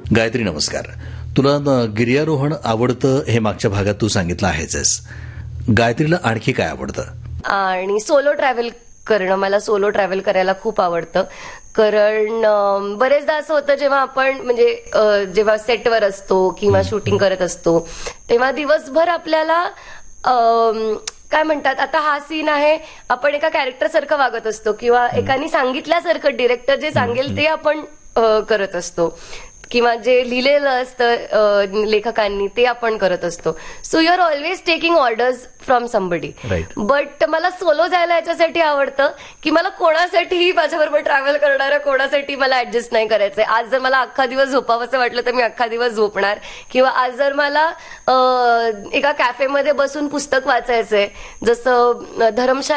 गायत्री, नमस्कार. तुला गिर्यारोहण आवडतं हे मागच्या भागात तू सांगितलं आहेच. गायत्रीला आणखी काय आवडतं? आणि सोलो ट्रॅव्हल करणं. मला सोलो ट्रॅव्हल करायला खूप आवडतं. कारण बरेचदा असं होतं जेव्हा आपण जेव्हा सेटवर असतो किंवा शूटिंग करत असतो तेव्हा दिवसभर आपल्याला काय म्हणतात, आता हा सीन आहे, आपण एका कॅरेक्टर सारखं वागत असतो किंवा एकाने सांगितल्यासारखं डिरेक्टर जे सांगेल ते आपण करत असतो किंवा जे लिहिलेलं असतं लेखकांनी ते आपण करत असतो. So you R always taking orders from somebody. But मला सोलो जायला याच्यासाठी आवडतं की मला कोणासाठीही माझ्याबरोबर ट्रॅव्हल करणाऱ्या कोणासाठी मला ऍडजस्ट नाही करायचंय. आज जर मला अख्खा दिवस झोपावंसं वाटलं तर मी अख्खा दिवस झोपणार, किंवा आज जर मला एका कॅफेमध्ये बसून पुस्तक वाचायचंय, जसं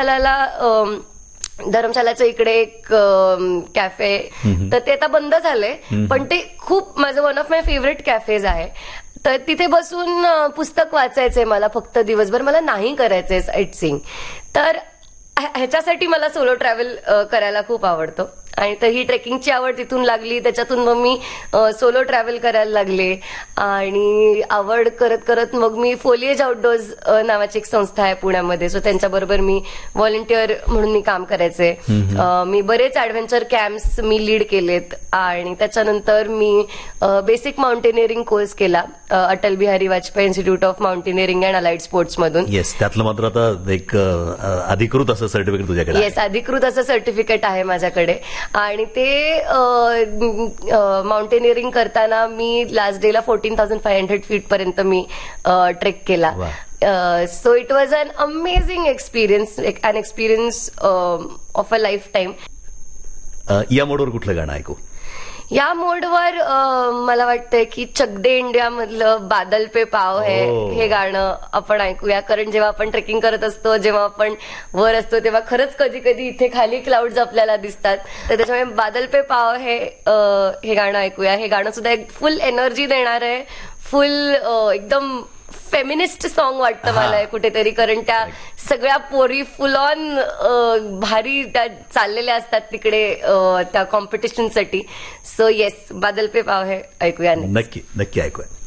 धर्मशालाच्या इकडे एक कॅफे, तर ते आता बंद झालंय, पण ते खूप माझं one of my favourite cafes आहे. तर तिथे बसून पुस्तक वाचायचंय मला फक्त दिवसभर, मला नाही करायचंय साईटसीइंग. तर ह्याच्यासाठी मला सोलो ट्रॅव्हल करायला खूप आवडतं. आणि तर ही ट्रेकिंगची आवड तिथून लागली. त्याच्यातून मग मी सोलो ट्रॅव्हल करायला लागले आणि आवड करत करत मग मी फोलिएज आउटडोर्स नावाची एक संस्था आहे पुण्यामध्ये, सो त्यांच्याबरोबर मी व्हॉलंटिअर म्हणून मी काम करायचे. मी बरेच ऍडव्हेंचर कॅम्प्स मी लीड केलेत आणि त्याच्यानंतर मी बेसिक माउंटेनिअरिंग कोर्स केला Atal Bihari Vajpayee institute of mountaineering and allied sports मधून. येस, त्यातलं मात्र आता एक अधिकृत असं सर्टिफिकेट तुझ्याकडे? येस, अधिकृत असं सर्टिफिकेट आहे माझ्याकडे. आणि ते माउंटेनिअरिंग करताना मी लास्ट डेला 14,500 फीट पर्यंत मी ट्रेक केला. So it was an amazing experience, an experience of a life time. या मोडवर कुठलं गाणं ऐकू? या मोडवर मला वाटतंय की चक दे इंडिया मधलं बादल पे पाव हे गाणं आपण ऐकूया. कारण जेव्हा आपण ट्रेकिंग करत असतो, जेव्हा आपण वर असतो, तेव्हा खरंच कधी कधी इथे खाली क्लाउड्स आपल्याला दिसतात. तर त्याच्यामुळे बादल पे पाव हे गाणं ऐकूया. हे गाणं सुद्धा एक फुल एनर्जी देणार आहे, फुल एकदम फेमिनिस्ट सॉन्ग वाटतं मला कुठेतरी. कारण त्या सगळ्या पोरी फुल ऑन भारी त्या चाललेल्या असतात तिकडे त्या कॉम्पिटिशनसाठी. सो येस, बादल पे पाव हे ऐकूया. नक्की नक्की ऐकूया.